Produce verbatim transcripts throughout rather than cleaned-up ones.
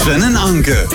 Sven en Anke.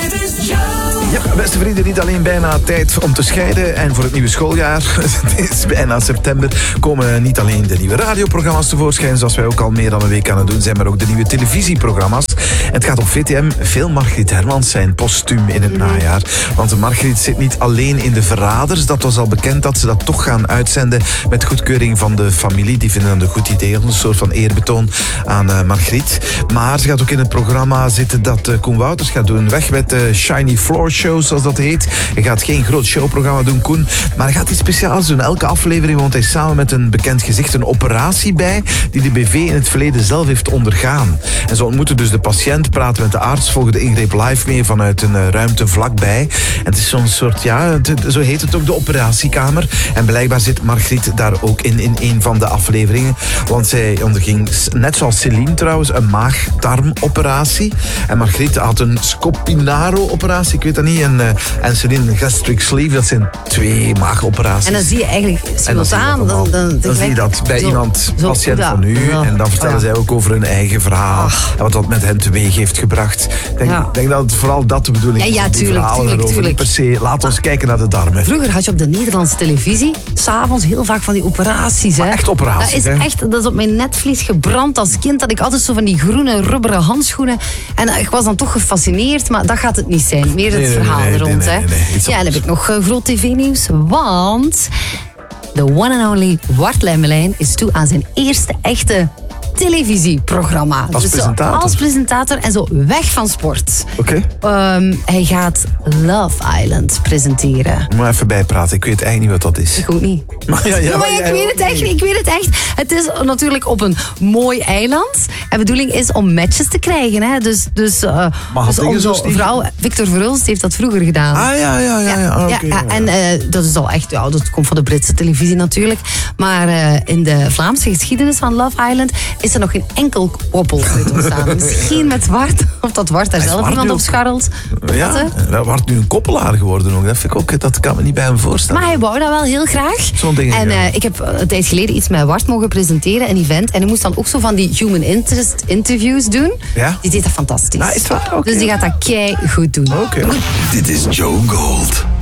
Ja, beste vrienden, niet alleen bijna tijd om te scheiden en voor het nieuwe schooljaar, het is bijna september, komen niet alleen de nieuwe radioprogramma's tevoorschijn, zoals wij ook al meer dan een week aan het doen zijn, maar ook de nieuwe televisieprogramma's. En het gaat op V T M veel Margriet Hermans zijn, postuum in het najaar. Want Margriet zit niet alleen in De Verraders, dat was al bekend dat ze dat toch gaan uitzenden met goedkeuring van de familie. Die vinden dat een goed idee, een soort van eerbetoon aan uh, Margriet. Maar ze gaat ook in het programma zitten dat uh, Koen Wouters gaat doen. Weg met de Shiny Floor Show, zoals dat heet. Hij gaat geen groot showprogramma doen, Koen, maar hij gaat iets speciaals doen. Elke aflevering woont hij samen met een bekend gezicht een operatie bij die de B V in het verleden zelf heeft ondergaan. En ze ontmoeten dus de patiënt, praten met de arts, volgen de ingreep live mee vanuit een uh, ruimte vlakbij. En het is zo'n soort, ja, het, zo heet het ook, de operatiekamer. En blijkbaar zit Margriet daar ook in, in een van de afleveringen. Want zij onderging, net zoals Celine trouwens, een maag-darmoperatie. En Margriet had een Scopinaro-operatie, ik weet dat niet. En, uh, en Celine een gastric sleeve, dat zijn twee maagoperaties. En dan zie je eigenlijk simultaan. Dan, dan, dan, dan zie je dat bij zo, iemand, zo, patiënt ja, van u. Ja, en dan vertellen ja. zij ook over hun eigen verhaal. Ach. En wat dat met hen teweeg heeft gebracht. Ik denk, Ja. denk dat het vooral dat de bedoeling is. Ja, ja, Die tuurlijk, verhalen tuurlijk, erover, tuurlijk. niet per se. Laat ons kijken naar de darmen. Vroeger had je op de Nederlandse televisie s'avonds heel vaak van die operaties. Hè. Echt operaties, Dat is hè? echt, dat is op mijn netvlies gebrand. Als kind had ik altijd zo van die groene rubberen handschoenen. En ik was dan toch gefascineerd, maar dat gaat het niet zijn. Meer het Nee, nee, verhaal nee, er nee, rond. nee, hè. nee, nee, iets Ja, en dan heb anders. ik nog uh, groot tv-nieuws. Want de one and only Wart Lemmelijn is toe aan zijn eerste echte televisieprogramma. Als Dus zo presentator? als presentator en zo weg van sport. Oké. Ehm, hij gaat Love Island presenteren. Ik moet even bijpraten. Ik weet eigenlijk niet wat dat is. Ik ook niet. Maar ja, ja, Ja, maar maar ik weet het echt niet. Ik weet het echt. Het is natuurlijk op een mooi eiland. En de bedoeling is om matches te krijgen. Hè. Dus, dus, uh, Maar dus had dingen onze zoals die- vrouw, Victor Verhulst, heeft dat vroeger gedaan. Ah, ja, ja, ja. ja. Ah, Ja, oké, ja, ja. en uh, dat is al echt, ja, dat komt van de Britse televisie natuurlijk. Maar uh, in de Vlaamse geschiedenis van Love Island is er nog geen enkel koppel uit ontstaan. Misschien met Wart, of dat Wart daar Is zelf Wart iemand nu op ook- scharrelt. Ja, Wat, hè? dat wordt nu een koppelaar geworden ook. Dat, vind ik ook, dat kan me niet bij hem voorstellen. Maar hij wou dat wel heel graag. Zo'n ding, En ja. uh, ik heb een tijd geleden iets met Wart mogen presenteren, een event. En hij moest dan ook zo van die human interest interviews doen. Ja? Die deed dat fantastisch. Ah, is het waar? Oké. Dus die gaat dat kei goed doen. Oké. Dit is Joe Gold.